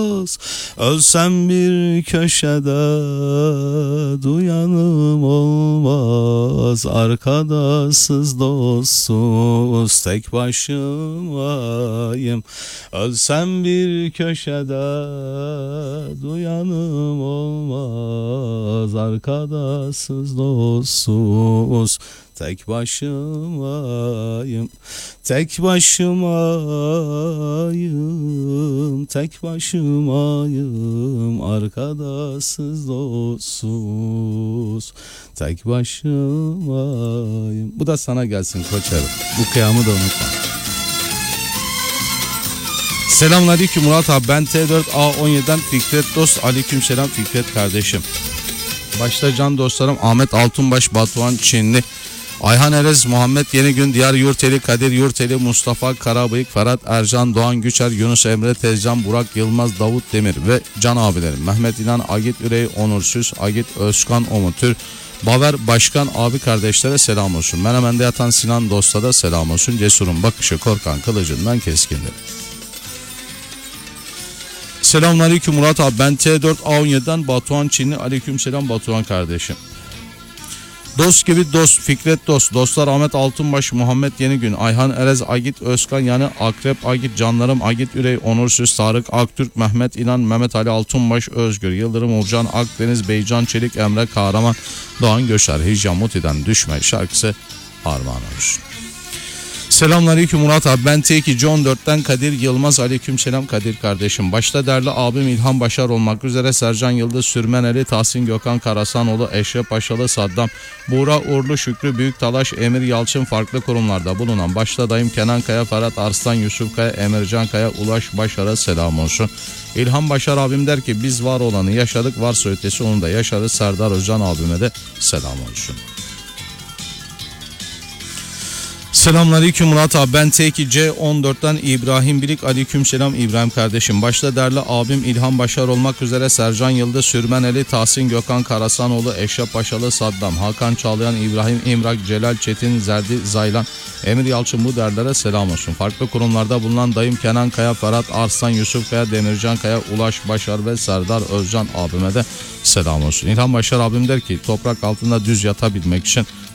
Ölsem bir köşede duyanım olmaz. Arkadaşsız dostsuz tek başımayım. Ölsem bir köşede duyanım olmaz. Arkadaşsız dostsuz tek başımayım. Tek başımayım. Tek başımayım. Arkadaşsız dostsuz tek başımayım. Bu da sana gelsin Koçer'im. Bu kıyamı da unutma. Selamünaleyküm Murat abi, ben T4A17'den Fikret Dost. Aleykümselam Fikret kardeşim. Başta can dostlarım Ahmet Altunbaş, Batuhan Çinli, Ayhan Erez, Muhammed Yenigün, Diyar Yurteli, Kadir Yurteli, Mustafa Karabıyık, Ferhat Ercan, Doğan Güçer, Yunus Emre Tezcan, Burak Yılmaz, Davut Demir ve can abilerim Mehmet İnan, Agit Ürey, Onursuz, Agit Özkan Omutür, Baver Başkan abi kardeşlere selam olsun. Menemen'de yatan Sinan Dost'a da selam olsun. Cesur'un bakışı korkan kılıcından keskindir. Selamünaleyküm Murat abi, ben T4A17'den Batuhan Çinli. Aleykümselam Batuhan kardeşim. Dost gibi dost, Fikret Dost, dostlar Ahmet Altunbaş, Muhammed Yenigün, Ayhan Erez, Agit Özkan yani Akrep Agit, canlarım Agit Ürey, Onursuz, Tarık Aktürk, Mehmet İnan, Mehmet Ali Altunbaş, Özgür Yıldırım, Uğurcan Akdeniz, Beycan Çelik, Emre Kahraman, Doğan Göçer, Hicran Muti'den Düşme şarkısı armağan olsun. Selamünaleyküm Murat abi, ben T2C14'ten Kadir Yılmaz. Aleykümselam Kadir kardeşim. Başta değerli abim İlhan Başar olmak üzere Sercan Yıldız, Sürmeneli, Tahsin Gökhan Karasanoğlu, Eşref Paşalı, Saddam, Buğra Uğurlu, Şükrü Büyüktalaş, Emir Yalçın farklı kurumlarda bulunan başta dayım Kenan Kaya, Ferhat Arslan, Yusuf Kaya, Emircan Kaya, Ulaş Başar'a selam olsun. İlhan Başar abim der ki biz var olanı yaşadık, varsa ötesi onu da yaşarız. Serdar Özcan abime de selam olsun. Selamünaleyküm Murat abi, ben T2C14'ten İbrahim Bilik. Aleykümselam İbrahim kardeşim. Başta değerli abim İlhan Başar olmak üzere Sercan Yıldız, Sürmeneli, Tahsin Gökhan Karasanoğlu, Eşref Paşalı, Saddam, Hakan Çağlayan, İbrahim İmrak, Celal Çetin, Zerdi Zaylan, Emir Yalçın bu derlere selam olsun. Farklı kurumlarda bulunan dayım Kenan Kaya, Ferhat Arslan, Yusuf Kaya, Demircan Kaya, Ulaş Başar ve Serdar Özcan abime de selam olsun. İlhan Başar abim der ki toprak altında düz yatabilmek için